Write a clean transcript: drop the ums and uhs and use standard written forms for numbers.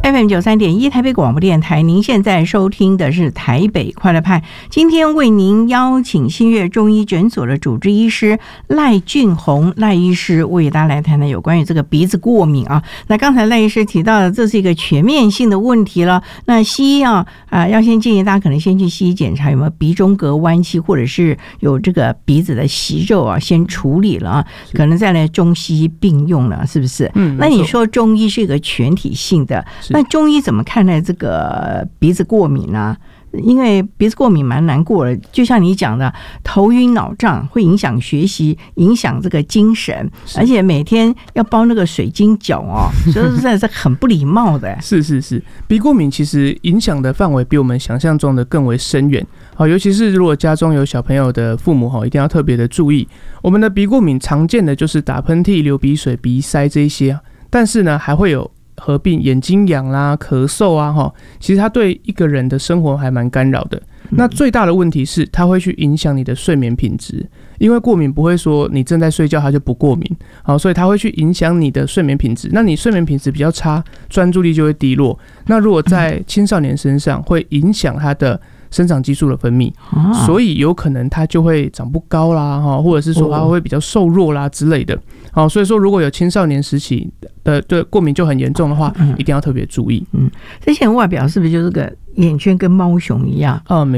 FM93.1 台北广播电台，您现在收听的是台北快乐派。今天为您邀请新月中医诊所的主治医师赖俊宏赖医师为大家来谈谈有关于这个鼻子过敏啊。那刚才赖医师提到的，这是一个全面性的问题了。那西医要先建议大家可能先去西医检查有没有鼻中隔弯曲，或者是有这个鼻子的息肉先处理了可能再来中西医并用了，是不是？那你说中医是一个全体性的，那中医怎么看待这个鼻子过敏呢？因为鼻子过敏蛮难过的，就像你讲的，头晕脑胀会影响学习，影响这个精神，而且每天要包那个水晶脚所以这是很不礼貌的。 是，鼻过敏其实影响的范围比我们想象中的更为深远。尤其是如果家中有小朋友的父母一定要特别的注意。我们的鼻过敏常见的就是打喷嚏、流鼻水、鼻塞这一些，但是呢还会有合并眼睛痒啦、咳嗽其实它对一个人的生活还蛮干扰的。那最大的问题是它会去影响你的睡眠品质，因为过敏不会说你正在睡觉它就不过敏，所以它会去影响你的睡眠品质。那你睡眠品质比较差，专注力就会低落。那如果在青少年身上，会影响他的生长激素的分泌，所以有可能他就会长不高啦，或者是说他会比较瘦弱啦之类的。所以说如果有青少年时期的过敏就很严重的话，一定要特别注意。 之前外表是不是就是个眼圈跟猫熊一样？